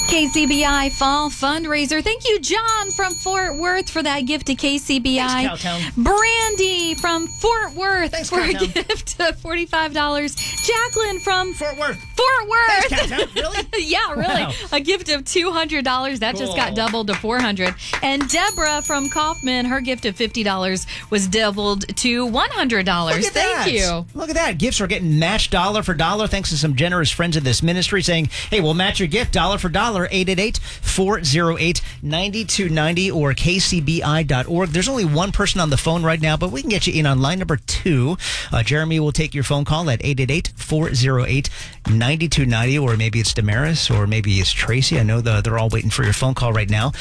KCBI Fall Fundraiser. Thank you, John from Fort Worth, for that gift to KCBI. Thanks, Cowtown. Brandy from Fort Worth for Cowtown. a gift of $45. Jacqueline from Fort Worth. Thanks, Cowtown. Really? Yeah, really. Wow. A gift of $200. That just got Cool. doubled to $400. And Deborah from Kaufman, her gift of $50 was doubled to $100. Look at Thank that. you. Look at that. Gifts are getting matched dollar for dollar thanks to some generous friends of this ministry saying, hey, we'll match your gift dollar for dollar. 888-408-9290 or kcbi.org. There's only one person on the phone right now, but we can get you in on line number 2. Jeremy will take your phone call at 888-408-9290, or maybe it's Damaris, or maybe it's Tracy. I know they're all waiting for your phone call right now.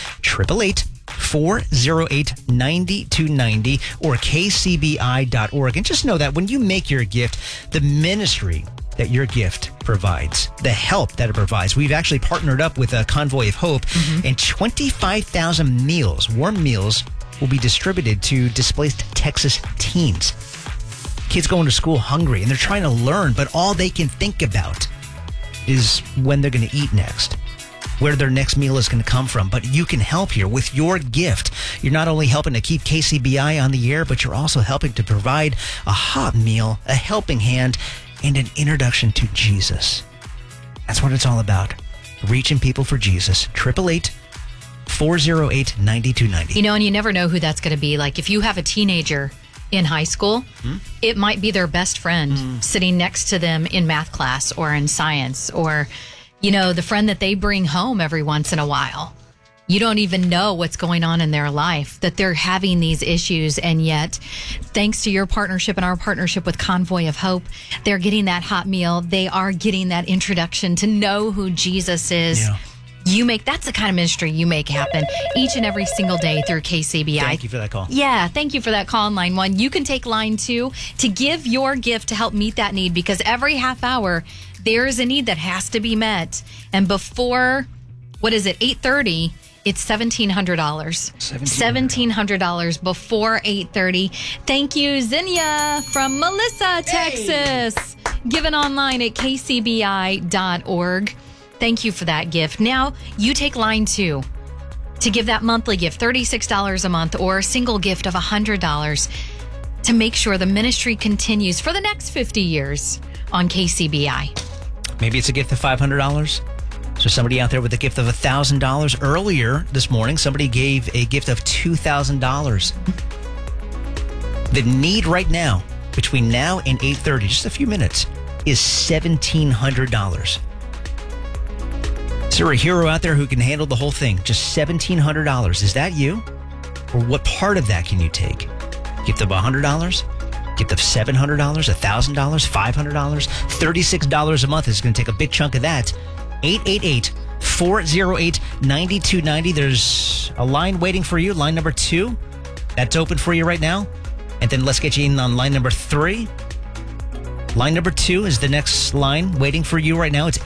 888-408-9290 or kcbi.org. And just know that when you make your gift, the ministry that your gift provides, the help that it provides. We've actually partnered up with a Convoy of Hope, and 25,000 meals, warm meals, will be distributed to displaced Texas teens. Kids going to school hungry, and they're trying to learn, but all they can think about is when they're going to eat next, where their next meal is going to come from. But you can help here with your gift. You're not only helping to keep KCBI on the air, but you're also helping to provide a hot meal, a helping hand, and an introduction to Jesus. That's what it's all about. Reaching people for Jesus. 888-408-9290. You know, and you never know who that's going to be. Like, if you have a teenager in high school, it might be their best friend sitting next to them in math class or in science, or, you know, the friend that they bring home every once in a while. You don't even know what's going on in their life, that they're having these issues. And yet, thanks to your partnership and our partnership with Convoy of Hope, they're getting that hot meal. They are getting that introduction to know who Jesus is. Yeah. That's the kind of ministry you make happen each and every single day through KCBI. Thank you for that call. Yeah, thank you for that call on line 1. You can take line 2 to give your gift to help meet that need, because every half hour there is a need that has to be met. And before, 8:30, it's $1,700. $1,700 before 8:30. Thank you, Zinnia from Melissa, Texas. Given online at kcbi.org. Thank you for that gift. Now, you take line 2 to give that monthly gift, $36 a month, or a single gift of $100 to make sure the ministry continues for the next 50 years on KCBI. Maybe it's a gift of $500. So somebody out there with a gift of $1,000. Earlier this morning, somebody gave a gift of $2,000. The need right now, between now and 8:30, just a few minutes, is $1,700. Is there a hero out there who can handle the whole thing? Just $1,700. Is that you? Or what part of that can you take? Gift of $100? Gift of $700? $1,000? $500? $36 a month is going to take a big chunk of that. 888-408-9290. There's a line waiting for you, line number 2. That's open for you right now. And then let's get you in on line number 3. Line number 2 is the next line waiting for you right now. It's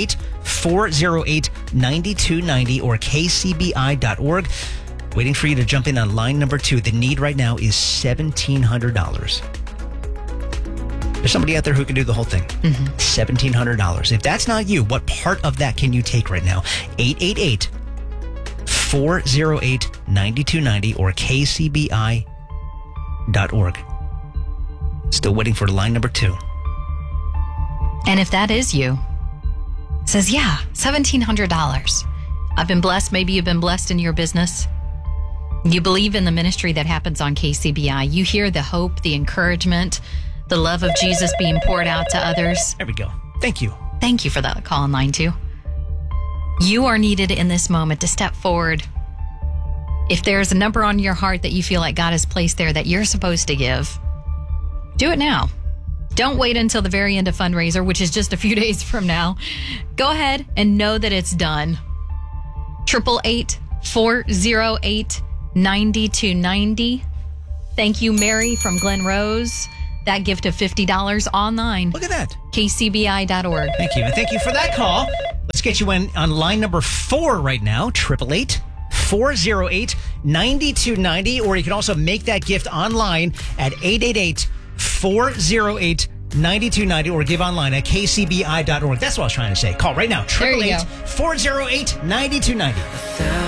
888-408-9290 or kcbi.org. Waiting for you to jump in on line number 2. The need right now is $1,700. There's somebody out there who can do the whole thing. $1,700. If that's not you, what part of that can you take right now? 888-408-9290 or kcbi.org. Still waiting for line number 2. And if that is you, says, yeah, $1,700. I've been blessed. Maybe you've been blessed in your business. You believe in the ministry that happens on KCBI. You hear the hope, the encouragement, the love of Jesus being poured out to others. There we go. Thank you. Thank you for that call on line 2. You are needed in this moment to step forward. If there's a number on your heart that you feel like God has placed there that you're supposed to give, do it now. Don't wait until the very end of fundraiser, which is just a few days from now. Go ahead and know that it's done. 888-408-9290. Thank you, Mary from Glen Rose. That gift of $50 online. Look at that. kcbi.org. Thank you. And thank you for that call. Let's get you in on line number 4 right now. 888-408-9290. Or you can also make that gift online at 888-408-9290. 408-9290 or give online at kcbi.org. That's what I was trying to say. Call right now. There you go. 888-408-9290.